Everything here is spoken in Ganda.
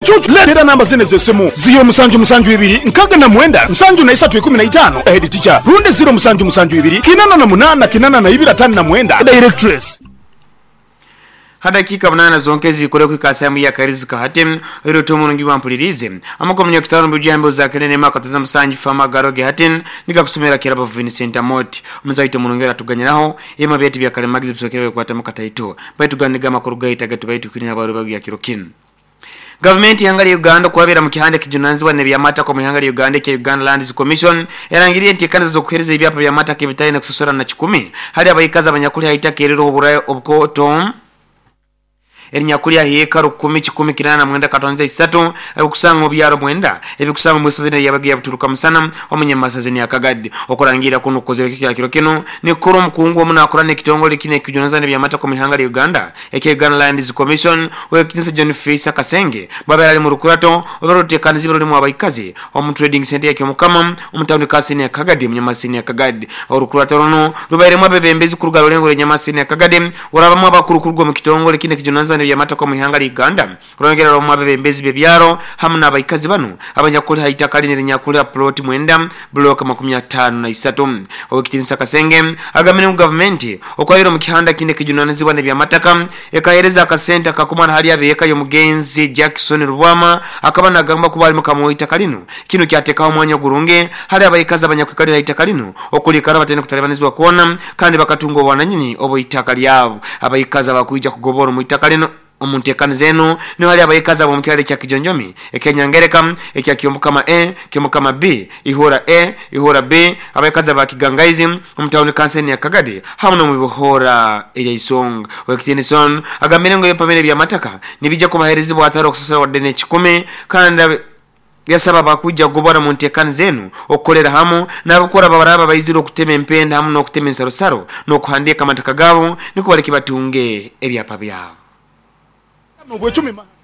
chuchu letera namba zene zesimu 0772 nkaga na mwenda 7315 head teacher runde 0772 kinana na munana kinana na 25 na mwenda directress hada kika banana zonkezi kore kwikasamu ya karizika hatem eroto mungi wampulirize amakomnya kitano bujambo za kenene makataza musanji fama garoge haten nika kusomera kiraba Vincent Amoti umuzaito munongera tuganyiraho ema byeti bya kalemagize bisokere kwata mukataito baitu ganiga makuru gaita gatu baitu kini abaru bagiya kirokin. Government yangali Uganda kwabera mu kihande kijunanzi wa nebi amata kwa muhangali Uganda ke Uganda Lands Commission yarangiriye ntikaniza zo kuhereza ibyapa bya mata kibitaye na kusosora na 10 hali abayikaza abanyakuri haitakerero oburayo obkotom Erinyakulia heka rukumi chikumi kinana mwenda katonze isatu kusanga mu byaro mwenda ebikusanga mu sazene yabagiye buturuka musana omunye masazene yakagadi okurangira kuno kozere kya kiro kino ni kuro mukungu omuna akorane kitongole kine kijunazane byamata ku mihanga ya Uganda eke Uganda Lands Commission we kinse John Fraser Kasenge baba ali mu rukurato obarote kanzi biro mu abayikazi omu trading center yake mukama omutawuni kasine yakagadi munyamasine yakagadi orukurato rono rubaire mwabebembezi kurugalo lengo lenyamasine yakagadi urabamo abakuru kurugwa mu kitongole kine kijunazane byamata ko muhanga Uganda urongera ro mwabebembezi bebyaro hamuna abayikazi bano abanyakuri haitaka ni nyakuri plot mwenda block 53 okitinsa Kasenge agamene mu government okwayiro mu kihanda kine kijunanizi bane byamataka ekahereza ka center kakumana hali abeka yo mugenzi Jackson Rwama akabana gamba kubali mukamu itakalino kino kyatekaho mwanya gurunge hali abayikazi abanyakwikari haitakalino okulikara batene kutalebanizwa kuona kandi bakatungo wananyini obo itakali yabo abayikazi abakuija kugobora mu itakalino omuntekani zeno ni hali abayikaza bo mukirale kya kijonjomi ekenyangereka ekya kiyomukama kiyomukama B ihora B abayikaza bakigangaizi omutawuni kanseni ya Kagadi hamuna mu bihora eri isonga wekitinison agambire ngo yepamene bya mataka nibijja ko baherezi bo ataro kusosera wadene 10 kandi yasaba bakujja gobora mu ntekani zenu okolera hamo nabakora babaraba bayiziro okutema empenda hamu no kutema ensarosaro no kuhandika mataka gabo niko bali kibatunge ebyapa byabo no bwe 10